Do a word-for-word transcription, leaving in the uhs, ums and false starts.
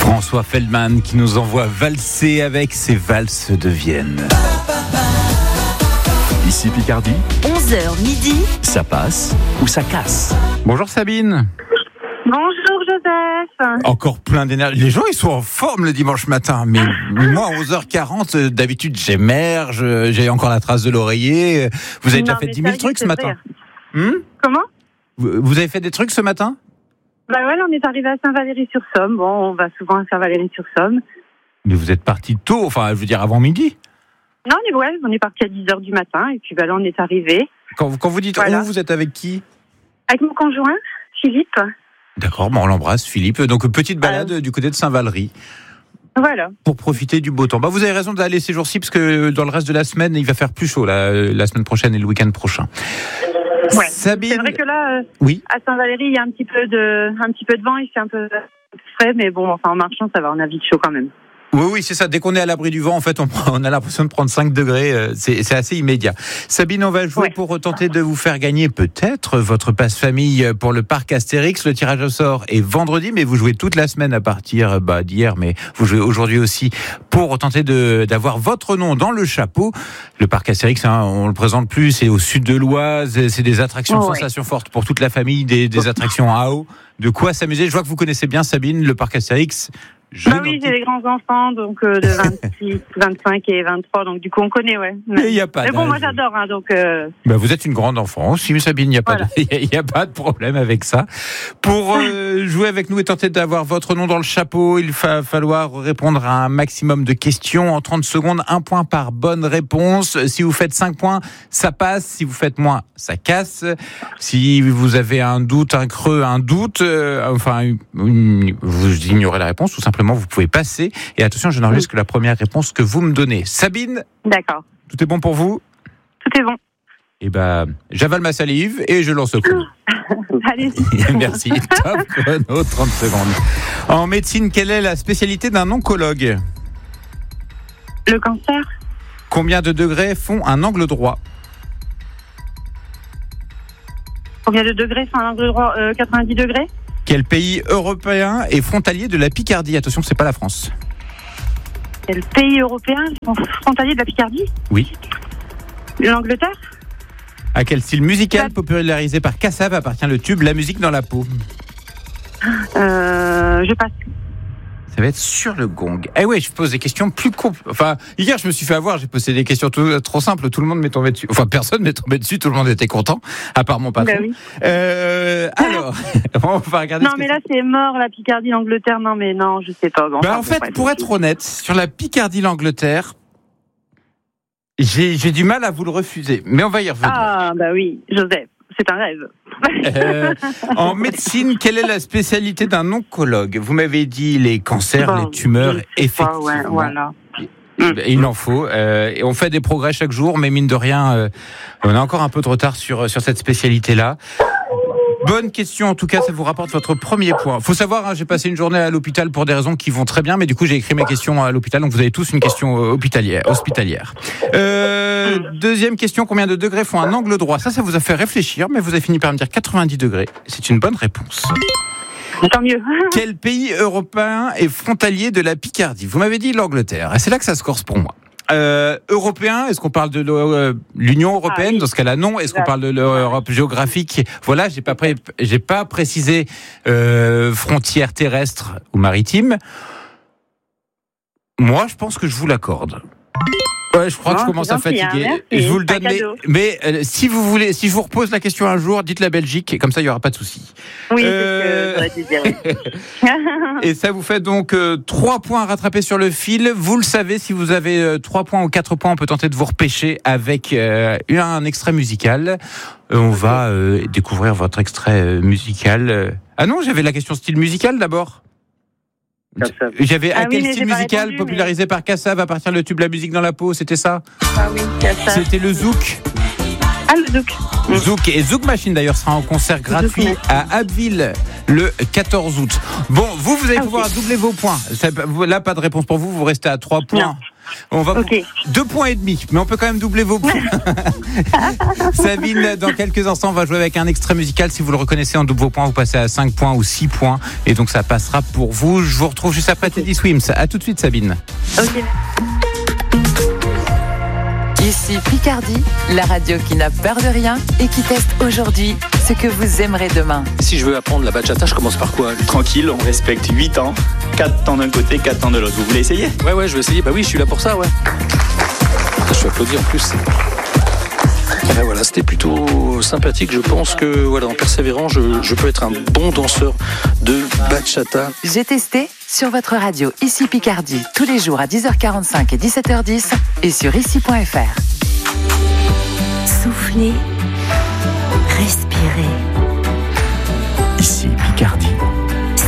François Feldman qui nous envoie valser avec ses valses de Vienne. Ici Picardie, onze heures midi, ça passe ou ça casse. Bonjour Sabine. Bonjour Joseph. Encore plein d'énergie. Les gens ils sont en forme le dimanche matin, mais moi à onze heures quarante d'habitude j'émerge, j'ai encore la trace de l'oreiller. Vous avez Non, déjà fait mais dix mille sérieux, trucs ce c'est matin vrai. hmm Comment? vous, vous avez fait des trucs ce matin? Bah ouais, là, on est arrivé à Saint-Valery-sur-Somme. Bon, on va souvent à Saint-Valery-sur-Somme. Mais vous êtes parti tôt, enfin je veux dire avant midi. Non, on est, ouais, on est parti à dix heures du matin et puis bah, là, on est arrivé. Quand, vous- quand vous dites Voilà. oh, vous êtes avec qui? Avec mon conjoint, Philippe. D'accord, bon, on l'embrasse Philippe. Donc petite balade Euh. du côté de Saint-Valery. Voilà. Pour profiter du beau temps. Bah, vous avez raison d'aller ces jours-ci parce que dans le reste de la semaine, il va faire plus chaud la, la semaine prochaine et le week-end prochain. Ouais. Sabine, C'est vrai que là, euh, oui. à Saint-Valery, il y a un petit peu de, un petit peu de vent, il fait un peu frais, mais bon, enfin, en marchant, ça va, on a vite chaud quand même. Oui, oui, c'est ça. Dès qu'on est à l'abri du vent, en fait, on, prend- on a l'impression de prendre cinq degrés. euh, C'est, c'est assez immédiat. Sabine, on va jouer Ouais. pour tenter de vous faire gagner peut-être votre passe-famille pour le parc Astérix. Le tirage au sort est vendredi, mais vous jouez toute la semaine à partir bah, d'hier, mais vous jouez aujourd'hui aussi pour tenter de, d'avoir votre nom dans le chapeau. Le parc Astérix, hein, on le présente plus, c'est au sud de l'Oise. C'est des attractions, Oh, ouais. sensations fortes pour toute la famille, des, des attractions à eau. De quoi s'amuser. Je vois que vous connaissez bien, Sabine, le parc Astérix. Je Bah oui, n'en j'ai dis- des grands enfants, donc euh, de vingt-six, vingt-cinq et vingt-trois, donc du coup, on connaît, ouais. Mais il n'y a pas Mais bon, moi, d'âge. j'adore, hein, donc... Euh... Ben, vous êtes une grande enfant aussi, Sabine, il n'y a, pas Voilà. de- il y a pas de problème avec ça. Pour euh, jouer avec nous et tenter d'avoir votre nom dans le chapeau, il va falloir répondre à un maximum de questions. En trente secondes, un point par bonne réponse. Si vous faites cinq points, ça passe. Si vous faites moins, ça casse. Si vous avez un doute, un creux, un doute, euh, enfin, une- vous ignorez la réponse, tout simplement, vous pouvez passer. Et attention, je n'enregistre que la première réponse que vous me donnez. Sabine, D'accord. tout est bon pour vous? Tout est bon. Eh ben, j'avale ma salive et je lance le chrono. Allez. Merci. Top chrono, trente secondes. En médecine, quelle est la spécialité d'un oncologue? Le cancer, Combien de degrés font un angle droit? combien de degrés sont un angle droit euh, quatre-vingt-dix degrés. Quel pays européen est frontalier de la Picardie? Attention, c'est pas la France. Quel pays européen sont frontaliers de la Picardie? Oui. L'Angleterre? À quel style musical popularisé par Kassav appartient le tube La musique dans la peau? euh, Je passe. Ça va être sur le gong. Eh oui, je pose des questions plus complexes. Enfin, hier, je me suis fait avoir, j'ai posé des questions tout- trop simples, tout le monde m'est tombé dessus. Enfin, personne m'est tombé dessus, tout le monde était content, à part mon patron. Bah oui. Euh, alors, on va regarder. Non, ce que mais là, c'est mort, la Picardie, l'Angleterre. Non, mais non, je sais pas. Bon, Bah, enfin, en bon, fait, bref, pour ok. être honnête, sur la Picardie, l'Angleterre, j'ai, j'ai du mal à vous le refuser. Mais on va y revenir. Ah, bah oui, Joseph, c'est un rêve. Euh, en médecine, quelle est la spécialité d'un oncologue? Vous m'avez dit les cancers, Bon, les tumeurs, je sais effectivement. pas, ouais, voilà. Il en faut. Euh, et on fait des progrès chaque jour, mais mine de rien, euh, on a encore un peu de retard sur, sur cette spécialité-là. Bonne question, en tout cas, ça vous rapporte votre premier point. Faut savoir, hein, j'ai passé une journée à l'hôpital pour des raisons qui vont très bien, mais du coup, j'ai écrit mes questions à l'hôpital, donc vous avez tous une question euh, hospitalière. hospitalière. Euh, deuxième question, combien de degrés font un angle droit? Ça, ça vous a fait réfléchir, mais vous avez fini par me dire quatre-vingt-dix degrés. C'est une bonne réponse. Tant mieux. Quel pays européen est frontalier de la Picardie? Vous m'avez dit l'Angleterre. Et c'est là que ça se corse pour moi. Euh, européen, est-ce qu'on parle de l'O- euh, l'Union européenne? Ah oui. Dans ce cas-là, non. Est-ce qu'on parle de l'Europe géographique? Voilà, j'ai pas pré- j'ai pas précisé euh, frontière terrestre ou maritime. Moi, je pense que je vous l'accorde. Ouais, je crois que je Oh, commence c'est à gentil, fatiguer. hein, merci. Je vous le Un donne, mais, cadeau. mais euh, si vous voulez, si je vous repose la question un jour, dites la Belgique, et comme ça, il y aura pas de souci. Oui, Euh, c'est ce que j'aurais dû dire. Et ça vous fait donc euh, trois points à rattraper sur le fil. Vous le savez, si vous avez euh, trois points ou quatre points, on peut tenter de vous repêcher avec euh, un extrait musical. Euh, on va euh, découvrir votre extrait euh, musical. Euh, Ah non, j'avais la question style musical d'abord. J'avais Ah à oui, quel mais style j'ai pas musical répondu, popularisé par Kassav appartient le tube La musique dans la peau? C'était ça? Ah oui, c'est ça. C'était le Zouk. Ah, le Zouk. Zouk et Zouk Machine d'ailleurs sera en concert gratuit Machine. à Abbeville le quatorze août. Bon, vous, vous allez Ah, pouvoir ok. doubler vos points. Ça, vous- là, pas de réponse pour vous, vous restez à trois points. On va Ok. deux points et demi, mais on peut quand même doubler vos points. Sabine, dans quelques instants, on va jouer avec un extrait musical. Si vous le reconnaissez, on double vos points, vous passez à cinq points ou six points. Et donc, ça passera pour vous. Je vous retrouve juste après Teddy Swims. À tout de suite, Sabine. Ok. Ici Picardie, la radio qui n'a peur de rien et qui teste aujourd'hui ce que vous aimerez demain. Si je veux apprendre la bachata, je commence par quoi? Tranquille, on respecte huit temps, quatre temps d'un côté, quatre temps de l'autre. Vous voulez essayer? Ouais, ouais, je vais essayer. Bah oui, je suis là pour ça, ouais. Je suis applaudi en plus. Et ben voilà, c'était plutôt sympathique. Je pense que voilà, en persévérant, je, je peux être un bon danseur de bachata. J'ai testé sur votre radio Ici Picardie tous les jours à dix heures quarante-cinq et dix-sept heures dix et sur ici point f r. Soufflez